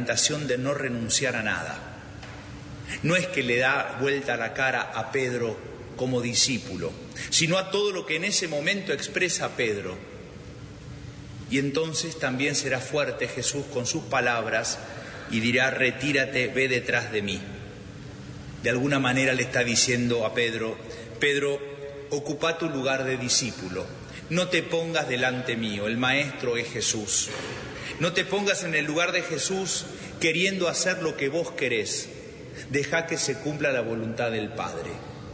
tentación de no renunciar a nada. No es que le da vuelta la cara a Pedro como discípulo, sino a todo lo que en ese momento expresa Pedro. Y entonces también será fuerte Jesús con sus palabras y dirá: retírate, ve detrás de mí. De alguna manera le está diciendo a Pedro: Pedro, ocupa tu lugar de discípulo, no te pongas delante mío, el maestro es Jesús. No te pongas en el lugar de Jesús queriendo hacer lo que vos querés, deja que se cumpla la voluntad del Padre.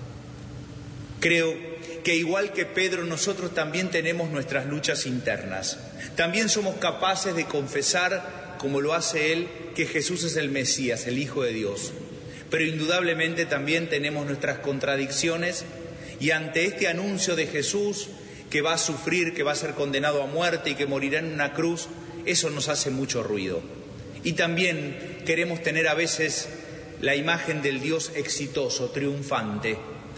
Creo que igual que Pedro, nosotros también tenemos nuestras luchas internas. También somos capaces de confesar, como lo hace él, que Jesús es el Mesías, el Hijo de Dios. Pero indudablemente también tenemos nuestras contradicciones, y ante este anuncio de Jesús, que va a sufrir, que va a ser condenado a muerte y que morirá en una cruz, eso nos hace mucho ruido. Y también queremos tener a veces la imagen del Dios exitoso, triunfante,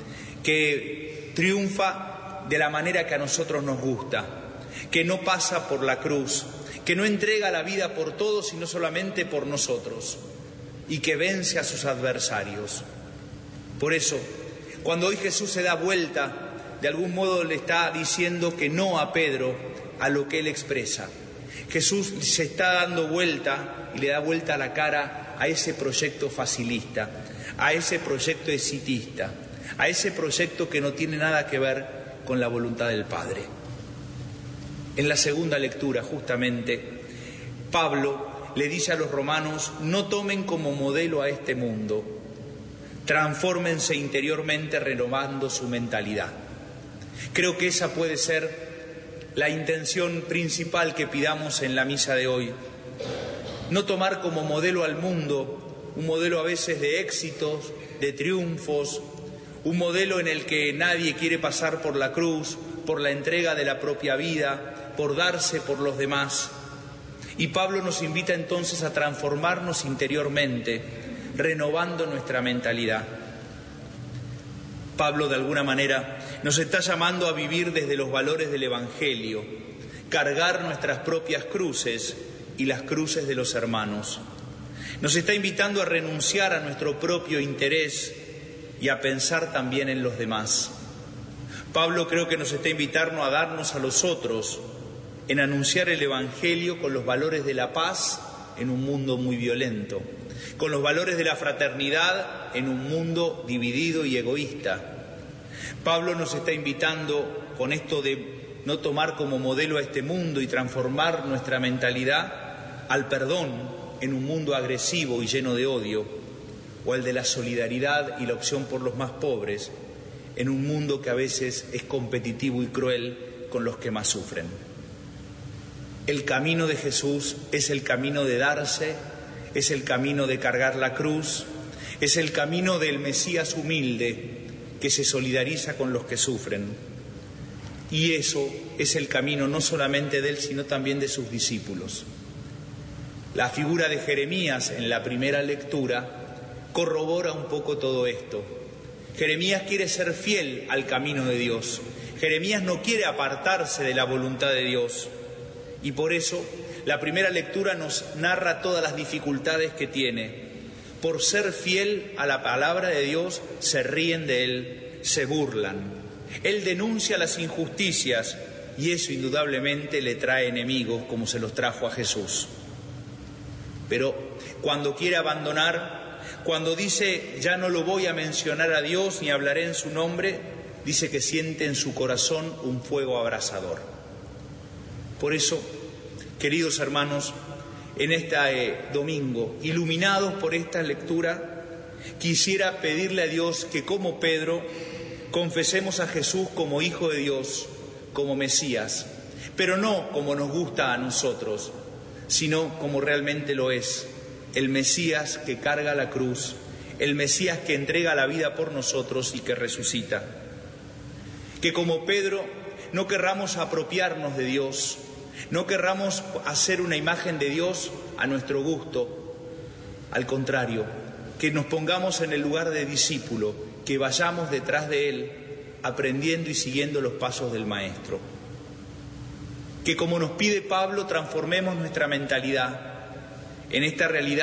que triunfa de la manera que a nosotros nos gusta, que no pasa por la cruz, que no entrega la vida por todos, sino solamente por nosotros, y que vence a sus adversarios. Por eso, cuando hoy Jesús se da vuelta, de algún modo le está diciendo que no a Pedro, a lo que él expresa. Jesús se está dando vuelta y le da vuelta la cara a ese proyecto facilista, a ese proyecto exitista, a ese proyecto que no tiene nada que ver con la voluntad del Padre. En la segunda lectura, justamente, Pablo le dice a los romanos: no tomen como modelo a este mundo, transfórmense interiormente renovando su mentalidad. Creo que esa puede ser la intención principal que pidamos en la misa de hoy. No tomar como modelo al mundo, un modelo a veces de éxitos, de triunfos, un modelo en el que nadie quiere pasar por la cruz, por la entrega de la propia vida, por darse por los demás. Y Pablo nos invita entonces a transformarnos interiormente, renovando nuestra mentalidad. Pablo, de alguna manera, nos está llamando a vivir desde los valores del Evangelio, cargar nuestras propias cruces y las cruces de los hermanos. Nos está invitando a renunciar a nuestro propio interés y a pensar también en los demás. Pablo creo que nos está invitando a darnos a los otros, en anunciar el Evangelio con los valores de la paz en un mundo muy violento, con los valores de la fraternidad en un mundo dividido y egoísta. Pablo nos está invitando con esto de no tomar como modelo a este mundo y transformar nuestra mentalidad al perdón en un mundo agresivo y lleno de odio, o al de la solidaridad y la opción por los más pobres en un mundo que a veces es competitivo y cruel con los que más sufren. El camino de Jesús es el camino de darse, es el camino de cargar la cruz, es el camino del Mesías humilde que se solidariza con los que sufren. Y eso es el camino no solamente de él, sino también de sus discípulos. La figura de Jeremías en la primera lectura corrobora un poco todo esto. Jeremías quiere ser fiel al camino de Dios. Jeremías no quiere apartarse de la voluntad de Dios. Y por eso la primera lectura nos narra todas las dificultades que tiene. Por ser fiel a la palabra de Dios, se ríen de él, se burlan. Él denuncia las injusticias y eso indudablemente le trae enemigos, como se los trajo a Jesús. Pero cuando quiere abandonar, cuando dice ya no lo voy a mencionar a Dios ni hablaré en su nombre, dice que siente en su corazón un fuego abrasador. Por eso, queridos hermanos, en este domingo, iluminados por esta lectura, quisiera pedirle a Dios que, como Pedro, confesemos a Jesús como Hijo de Dios, como Mesías, pero no como nos gusta a nosotros, sino como realmente lo es, el Mesías que carga la cruz, el Mesías que entrega la vida por nosotros y que resucita. Que como Pedro no querramos apropiarnos de Dios, no querramos hacer una imagen de Dios a nuestro gusto, al contrario, que nos pongamos en el lugar de discípulo, que vayamos detrás de Él, aprendiendo y siguiendo los pasos del Maestro. Que como nos pide Pablo, transformemos nuestra mentalidad en esta realidad